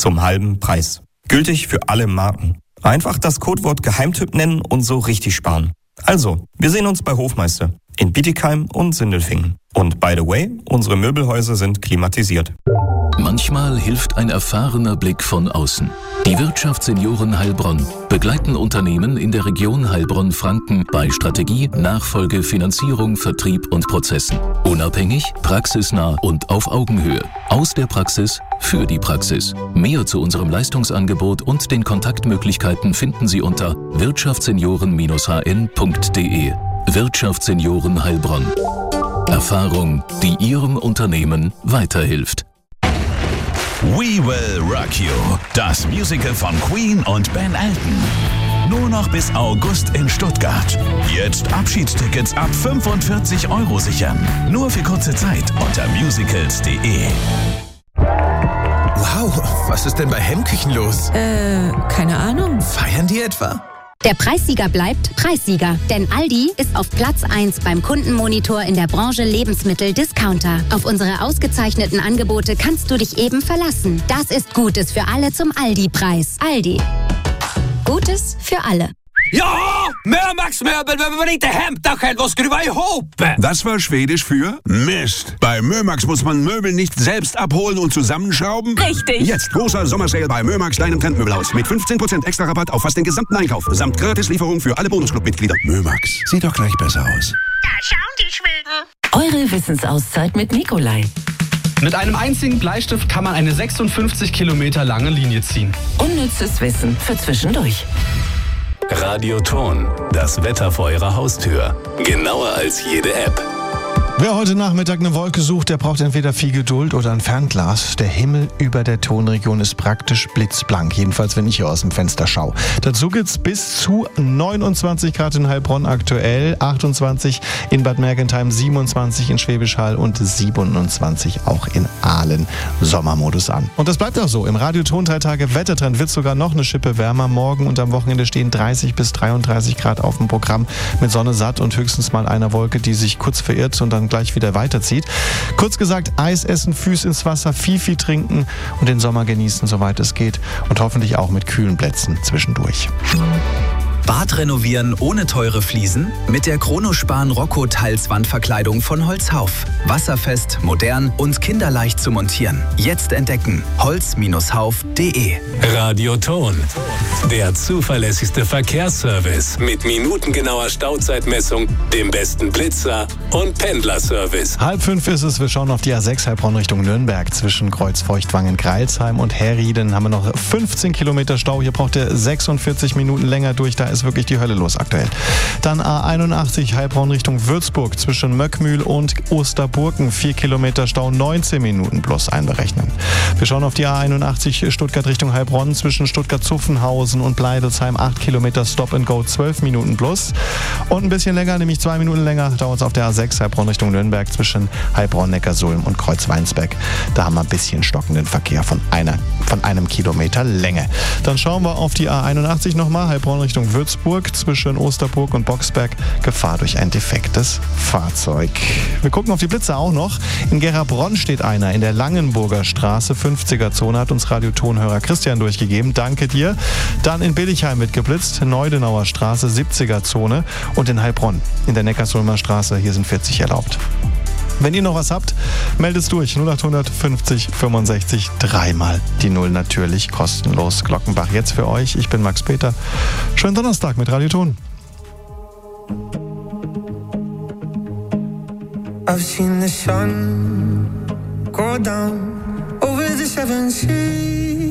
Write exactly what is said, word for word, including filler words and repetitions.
zum halben Preis. Gültig für alle Marken. Einfach das Codewort Geheimtipp nennen und so richtig sparen. Also, wir sehen uns bei Hofmeister in Bietigheim und Sindelfingen. Und by the way, unsere Möbelhäuser sind klimatisiert. Manchmal hilft ein erfahrener Blick von außen. Die Wirtschaftssenioren Heilbronn begleiten Unternehmen in der Region Heilbronn-Franken bei Strategie, Nachfolge, Finanzierung, Vertrieb und Prozessen. Unabhängig, praxisnah und auf Augenhöhe. Aus der Praxis für die Praxis. Mehr zu unserem Leistungsangebot und den Kontaktmöglichkeiten finden Sie unter wirtschaftssenioren Bindestrich h n punkt d e. Wirtschaftssenioren Heilbronn. Erfahrung, die Ihrem Unternehmen weiterhilft. We Will Rock You, das Musical von Queen und Ben Elton. Nur noch bis August in Stuttgart. Jetzt Abschiedstickets ab fünfundvierzig Euro sichern. Nur für kurze Zeit unter musicals punkt d e. Wow, was ist denn bei Hemmküchen los? Äh, keine Ahnung. Feiern die etwa? Der Preissieger bleibt Preissieger, denn Aldi ist auf Platz eins beim Kundenmonitor in der Branche Lebensmittel-Discounter. Auf unsere ausgezeichneten Angebote kannst du dich eben verlassen. Das ist Gutes für alle zum Aldi-Preis. Aldi. Gutes für alle. Ja, Mömax-Möbel, wenn man inte hämtar själv och skruva ihop. Das war Schwedisch für Mist. Bei Mömax muss man Möbel nicht selbst abholen und zusammenschrauben. Richtig. Jetzt großer Sommersale bei Mömax, deinem Trendmöbelhaus. Mit fünfzehn Prozent extra Rabatt auf fast den gesamten Einkauf. Samt Gratislieferung für alle Bonusclub-Mitglieder. Mömax, sieht doch gleich besser aus. Da schauen die Schweden. Eure Wissensauszeit mit Nikolai. Mit einem einzigen Bleistift kann man eine sechsundfünfzig Kilometer lange Linie ziehen. Unnützes Wissen für zwischendurch. Radioton, das Wetter vor Ihrer Haustür. Genauer als jede App. Wer heute Nachmittag eine Wolke sucht, der braucht entweder viel Geduld oder ein Fernglas. Der Himmel über der Tonregion ist praktisch blitzblank, jedenfalls wenn ich hier aus dem Fenster schaue. Dazu geht's bis zu neunundzwanzig Grad in Heilbronn aktuell, achtundzwanzig in Bad Mergentheim, siebenundzwanzig in Schwäbisch Hall und siebenundzwanzig auch in Aalen. Sommermodus an. Und das bleibt auch so. Im Radioton drei Tage Wettertrend wird sogar noch eine Schippe wärmer. Morgen und am Wochenende stehen dreißig bis dreiunddreißig Grad auf dem Programm mit Sonne satt und höchstens mal einer Wolke, die sich kurz verirrt und dann gleich wieder weiterzieht. Kurz gesagt, Eis essen, Füße ins Wasser, viel, viel trinken und den Sommer genießen, soweit es geht. Und hoffentlich auch mit kühlen Plätzen zwischendurch. Bad renovieren ohne teure Fliesen? Mit der Chronospan Rocco Teilswandverkleidung von Holzhauf. Wasserfest, modern und kinderleicht zu montieren. Jetzt entdecken. holz Bindestrich hauf punkt d e. Radioton, der zuverlässigste Verkehrsservice mit minutengenauer Stauzeitmessung, dem besten Blitzer und Pendlerservice. Halb fünf ist es, wir schauen auf die A sechs Heilbronn Richtung Nürnberg. Zwischen Kreuzfeuchtwangen-Greilsheim und Herrieden haben wir noch fünfzehn Kilometer Stau. Hier braucht ihr sechsundvierzig Minuten länger durch, da ist wirklich die Hölle los aktuell. Dann A einundachtzig Heilbronn Richtung Würzburg zwischen Möckmühl und Osterburken. vier Kilometer Stau, neunzehn Minuten plus einberechnen. Wir schauen auf die A einundachtzig Stuttgart Richtung Heilbronn zwischen Stuttgart-Zuffenhausen und Bleidelsheim. acht Kilometer Stop and Go, zwölf Minuten plus. Und ein bisschen länger, nämlich zwei Minuten länger, dauert es auf der A sechs Heilbronn Richtung Nürnberg zwischen Heilbronn, Neckarsulm und Kreuzweinsbeck. Da haben wir ein bisschen stockenden Verkehr von, einer, von einem Kilometer Länge. Dann schauen wir auf die A einundachtzig nochmal, Heilbronn Richtung Würzburg. Würzburg zwischen Osterburg und Boxberg. Gefahr durch ein defektes Fahrzeug. Wir gucken auf die Blitze auch noch. In Gerabronn steht einer in der Langenburger Straße, fünfziger Zone, hat uns Radiotonhörer Christian durchgegeben. Danke dir. Dann in Billigheim wird geblitzt, Neudenauer Straße, siebziger Zone. Und in Heilbronn in der Neckarsulmer Straße, hier sind vierzig erlaubt. Wenn ihr noch was habt, meldet es durch. null achthundert fünfzig fünfundsechzig, dreimal die Null, natürlich kostenlos. Glockenbach jetzt für euch. Ich bin Max Peter. Schönen Donnerstag mit Radioton. I've seen the sun go down over the seven seas.